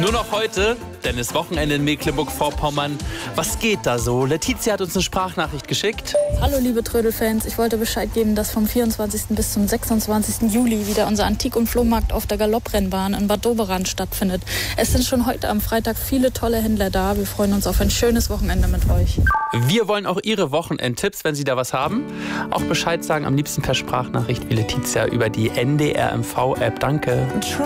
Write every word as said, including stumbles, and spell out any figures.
Nur noch heute, denn es ist Wochenende in Mecklenburg-Vorpommern. Was geht da so? Letizia hat uns eine Sprachnachricht geschickt. Hallo liebe Trödelfans, ich wollte Bescheid geben, dass vom vierundzwanzigsten bis zum sechsundzwanzigsten Juli wieder unser Antik- und Flohmarkt auf der Galopprennbahn in Bad Doberan stattfindet. Es sind schon heute am Freitag viele tolle Händler da. Wir freuen uns auf ein schönes Wochenende mit euch. Wir wollen auch Ihre Wochenendtipps, wenn Sie da was haben. Auch Bescheid sagen, am liebsten per Sprachnachricht wie Letizia über die N D R M V-App. Danke. Try